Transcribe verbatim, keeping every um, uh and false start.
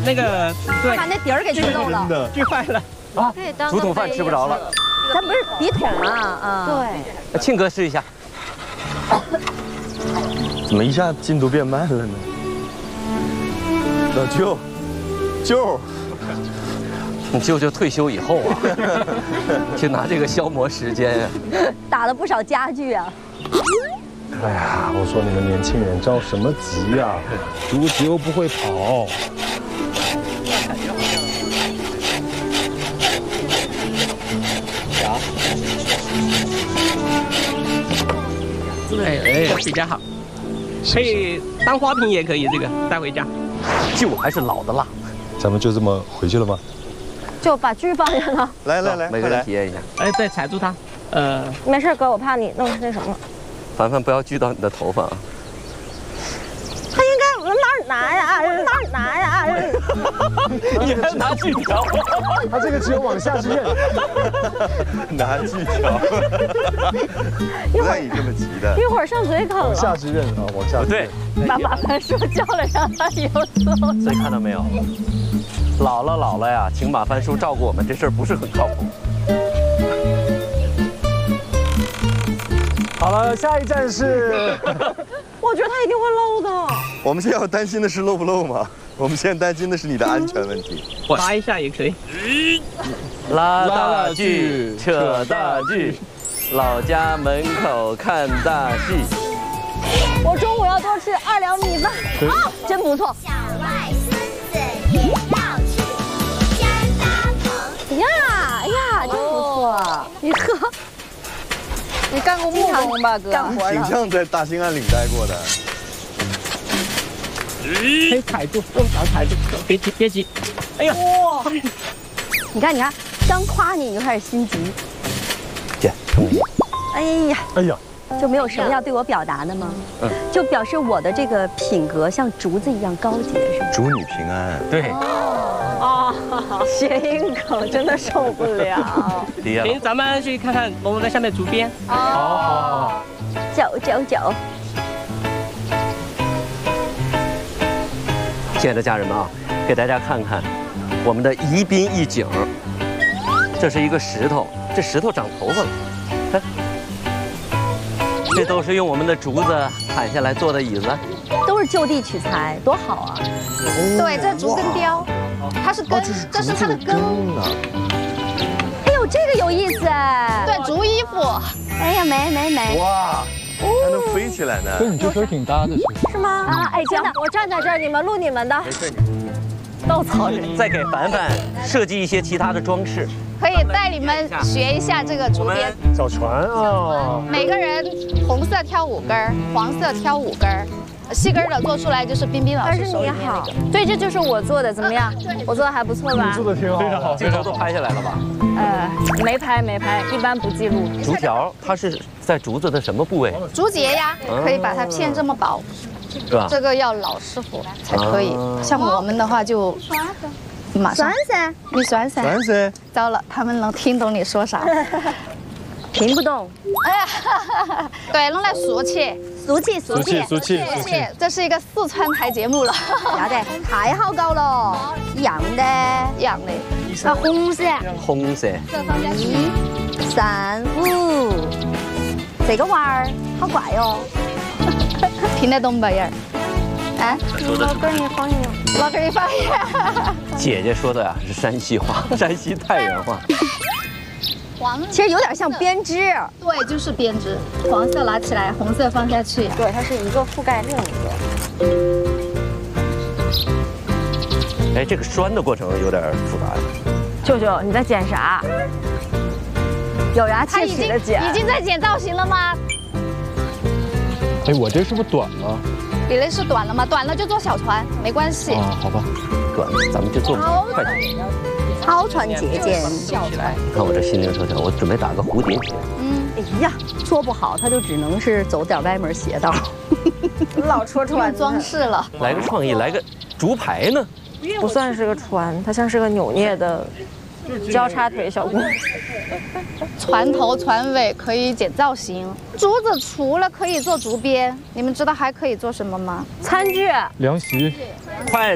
那个对， 把那底儿给吃漏了， 锯坏了啊！竹筒饭吃不着了。 咱不是笔筒吗？啊， 对。庆哥试一下。 怎么一下进度变慢了呢？老舅，舅。 你舅舅退休以后啊，就拿这个消磨时间呀。 打了不少家具啊。 哎呀，我说你们年轻人着什么急呀？竹子又不会跑。 对，哎，比较好，可以当花瓶也可以，这个带回家。 旧还是老的辣？ 咱们就这么回去了吗？ 就把锯放下了。 来来来， 每个人体验一下。 哎，对，踩住它。呃， 没事哥，我怕你弄那什么。 凡凡不要锯到你的头发啊。 他应该哪儿拿呀？哪儿拿呀？ 你还拿锯条？ 他这个只有往下去认。拿锯条。不带你这么急的。 一会儿上嘴啃了。 往下去认啊，往下。 对。 把马凡叔叫来，让他游走。 所以看到没有？ 老了老了呀，请马帆叔照顾我们，这事儿不是很靠谱。 好了，下一站是， 我觉得他一定会漏的。 我们现在要担心的是漏不漏吗？我们现在担心的是你的安全问题。 拉一下也可以。 拉大锯，扯大锯，老家门口看大戏。 我中午要多吃二两米饭啊，真不错。 呀呀，真不错！你呵，你干过木工吧，哥？干活挺像在大兴安岭待过的。 可以踩住，用脚踩住，别急别急。哎呀，哇！ 你看你看，刚夸你你就开始心急。 姐， 哎呀， 哎呀， 就没有什么要对我表达的吗？嗯，就表示我的这个品格像竹子一样高洁，是吗？ 祝你平安。 对。 啊，谐音梗真的受不了。 行，咱们去看看龙龙在下面竹编。 好，好，好，走走走。 亲爱的家人们啊，给大家看看我们的宜宾一景。这是一个石头，这石头长头发了，看，这都是用我们的竹子砍下来做的椅子， 都是就地取材，多好啊！ 对，这竹根雕。 它是根，这是它的根啊！ 哎呦，这个有意思哎！ 对，竹衣服。 哎呀，美美美！ 哇，还能飞起来呢！ 跟你这身挺搭的， 是吗？啊，哎，真的，我站在这儿，你们录你们的。 没事， 稻草人。 再给凡凡设计一些其他的装饰， 可以带你们学一下这个竹编。 小船啊！ 每个人红色挑五根，黄色挑五根。 细根的做出来就是彬彬老师手里面那个， 对，这就是我做的，怎么样？我做的还不错吧？ 做的挺好， 非常好， 镜头都拍下来了吧？ 呃，没拍没拍，一般不记录。 竹条它是在竹子的什么部位？ 竹节呀，可以把它片这么薄， 是吧？ 这个要老师傅才可以，像我们的话就马上。 酸噻， 你酸噻？ 酸噻。 糟了，他们能听懂你说啥？ 听不懂。 哎呀，对，弄来俗气。 俗气，俗气， 俗气， 俗气，这是一个四川台节目了。 要得，太好搞了，一样的， 一样的。 啊，红色， 红色。 这放下去。 一、三、五，这个娃儿好怪哦。 听得懂不呀？啊？ 老根儿你方言， 老根儿你方言。 姐姐说的呀是山西话，山西太原话。 黄， 其实有点像编织， 对，就是编织。黄色拿起来，红色放下去。 对，它是一个覆盖另一个。 哎，这个拴的过程有点复杂呀。 舅舅，你在剪啥？咬牙他已经切齿的剪。 已经在剪造型了吗？ 哎，我这是不是短了？ 你那是短了吗？短了就做小船，没关系。 啊，好吧。 短，咱们就做快点。 超船节俭， 小船。 你看我这心灵手巧，我准备打个蝴蝶结。 嗯， 哎呀，做不好它就只能是走点歪门邪道，老戳穿装饰了。 来个创意，来个竹排呢？ 不算是个船，它像是个扭捏的交叉腿小姑娘。 船头、船尾可以剪造型。竹子除了可以做竹编，你们知道还可以做什么吗？ 餐具、 凉席。 快